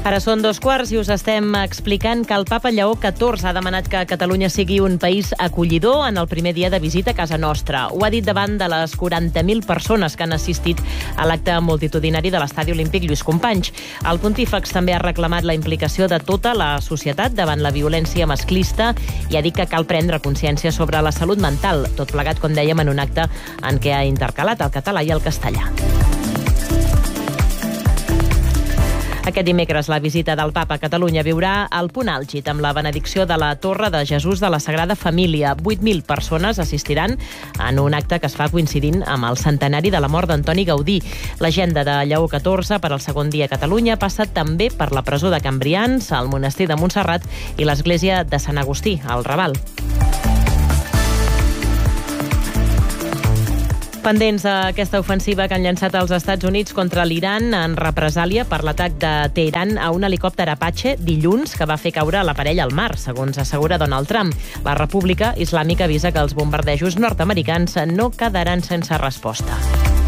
Ara són 2:15 i us estem explicant que el Papa Lleó XIV ha demanat que Catalunya sigui un país acollidor en el primer dia de visita a casa nostra. Ho ha dit davant de les 40.000 persones que han assistit a l'acte multitudinari de l'Estadi Olímpic Lluís Companys. El pontífex també ha reclamat la implicació de tota la societat davant la violència masclista i ha dit que cal prendre consciència sobre la salut mental, tot plegat, com dèiem, en un acte en què ha intercalat el català i el castellà. Aquest dimecres la visita del Papa a Catalunya viurà el punt àlgid amb la benedicció de la Torre de Jesús de la Sagrada Família. 8.000 persones assistiran en un acte que es fa coincidint amb el centenari de la mort d'Antoni Gaudí. L'agenda de Lleó XIV per al segon dia a Catalunya passa també per la presó de Can Brians, el monestir de Montserrat i l'església de Sant Agustí, al Raval. Pendents d'aquesta ofensiva que han llançat els Estats Units contra l'Iran en represàlia per l'atac de Teheran a un helicòpter Apache dilluns que va fer caure l'aparell al mar, segons assegura Donald Trump. La República Islàmica avisa que els bombardejos nord-americans no quedaran sense resposta.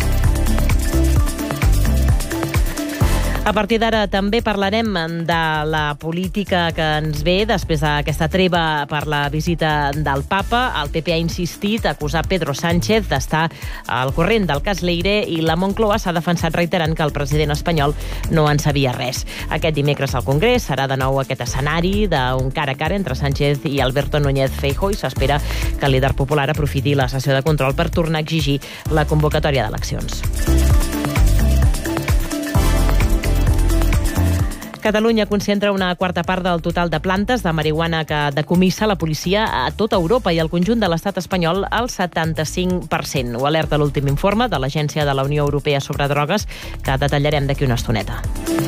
A partir d'ara també parlarem de la política que ens ve després d'aquesta treva per la visita del Papa. El PP ha insistit a acusar Pedro Sánchez d'estar al corrent del cas Leire i la Moncloa s'ha defensat reiterant que el president espanyol no en sabia res. Aquest dimecres al Congrés serà de nou aquest escenari d'un cara a cara entre Sánchez i Alberto Núñez Feijóo i s'espera que el líder popular aprofiti la sessió de control per tornar a exigir la convocatòria d'eleccions. Catalunya concentra una quarta part del total de plantes de marihuana que decomissa la policia a tota Europa i al conjunt de l'estat espanyol el 75%. Ho alerta l'últim informe de l'Agència de la Unió Europea sobre drogues que detallarem d'aquí una estoneta.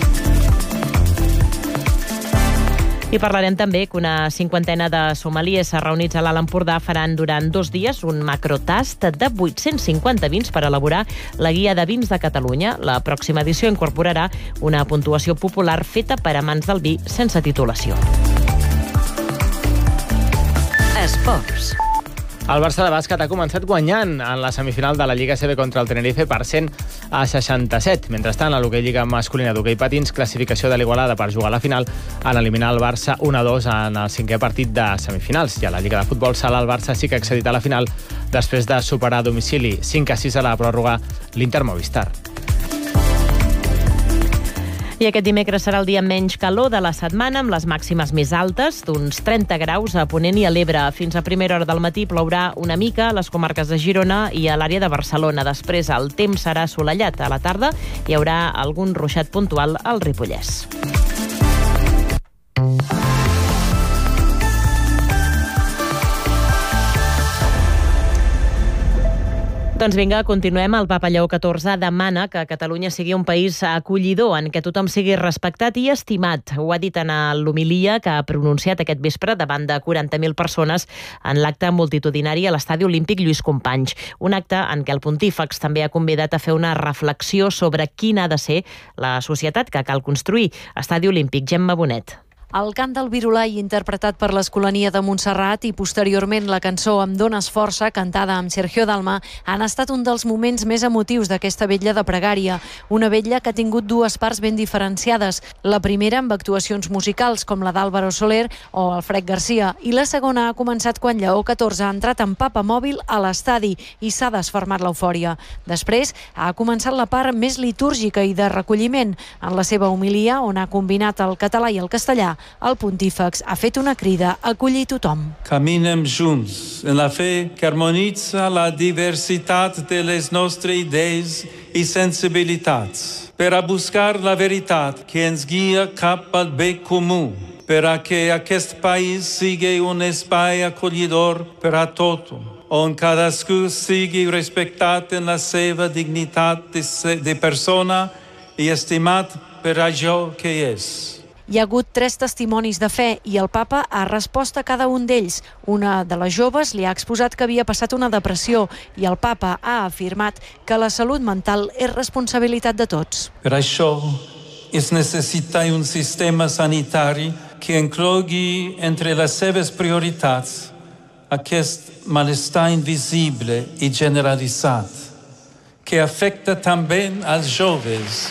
I parlarem també que una cinquantena de somaliers reunits a l'Alt Empordà faran durant 2 dies un macrotast de 850 vins per elaborar la guia de vins de Catalunya. La pròxima edició incorporarà una puntuació popular feta per amants del vi sense titulació. Esports. El Barça de bàsquet ha començat guanyant en la semifinal de la Lliga CB contra el Tenerife per 100-67. Mentrestant, a l'hoquei Lliga masculina d'hoquei patins, classificació de l'Igualada per jugar a la final en eliminar el Barça 1-2 en el 5è partit de semifinals. I a la Lliga de futbol sala el Barça sí que ha accedit a la final després de superar a domicili 5-6 a la pròrroga l'Inter Movistar. I aquest dimecres serà el dia menys calor de la setmana, amb les màximes més altes, d'uns 30 graus a Ponent i a l'Ebre. Fins a primera hora del matí plourà una mica a les comarques de Girona i a l'àrea de Barcelona. Després el temps serà assolellat. A la tarda hi haurà algun ruixat puntual al Ripollès. Doncs vinga, continuem. El Papa Lleó XIV demana que Catalunya sigui un país acollidor en què tothom sigui respectat i estimat. Ho ha dit en l'homilia que ha pronunciat aquest vespre davant de 40.000 persones en l'acte multitudinari a l'Estadi Olímpic Lluís Companys. Un acte en què el pontífex també ha convidat a fer una reflexió sobre quina ha de ser la societat que cal construir. Estadi Olímpic, Gemma Bonet. El cant del Virolai, interpretat per l'Escolania de Montserrat, i posteriorment la cançó Em dones força, cantada amb Sergio Dalma, han estat un dels moments més emotius d'aquesta vetlla de pregària. Una vetlla que ha tingut 2 parts ben diferenciades. La primera amb actuacions musicals, com la d'Álvaro Soler o Alfred Garcia, i la segona ha començat quan Lleó XIV ha entrat en papa mòbil a l'estadi i s'ha desfermat l'eufòria. Després ha començat la part més litúrgica i de recolliment. En la seva homilia, on ha combinat el català i el castellà, el pontífex ha fet una crida a acollir tothom. Caminem junts en la fe que harmonitza la diversitat de les nostres idees i sensibilitats per a buscar la veritat que ens guia cap al bé comú, per a que aquest país sigui un espai acollidor per a tothom, on cadascú sigui respectat en la seva dignitat de persona i estimat per allò que és. Hi ha hagut 3 testimonis de fe i el papa ha respost a cada un d'ells. Una de les joves li ha exposat que havia passat una depressió i el papa ha afirmat que la salut mental és responsabilitat de tots. Per això es necessita un sistema sanitari que inclogui entre les seves prioritats aquest malestar invisible i generalitzat que afecta també als joves.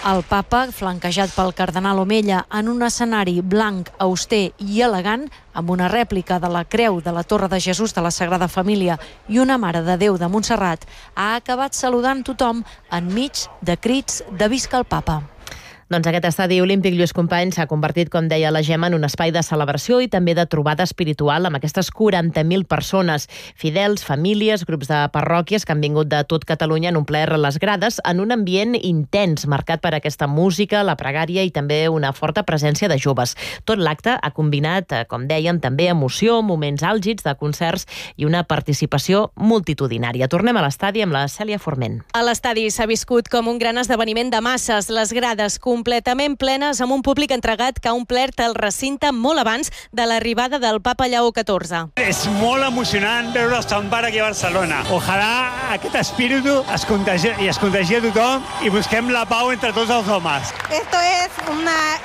El papa, flanquejat pel cardenal Omella, en un escenari blanc, auster i elegant, amb una rèplica de la creu de la Torre de Jesús de la Sagrada Família i una Mare de Déu de Montserrat, ha acabat saludant tothom enmig de crits de visca el papa. Doncs aquest estadi olímpic, Lluís Companys, s'ha convertit, com deia la Gemma, en un espai de celebració i també de trobada espiritual amb aquestes 40.000 persones, fidels, famílies, grups de parròquies que han vingut de tot Catalunya, han omplert les grades en un ambient intens, marcat per aquesta música, la pregària i també una forta presència de joves. Tot l'acte ha combinat, com deien, també emoció, moments àlgids de concerts i una participació multitudinària. Tornem a l'estadi amb la Cèlia Forment. A l'estadi s'ha viscut com un gran esdeveniment de masses, les grades completament plenes amb un públic entregat que ha omplert el recinte molt abans de l'arribada del papa Lleó XIV. És molt emocionant veure el Sant Pare aquí a Barcelona. Ojalà aquest espíritu es contagi a tothom i busquem la pau entre tots els homes. Esto es una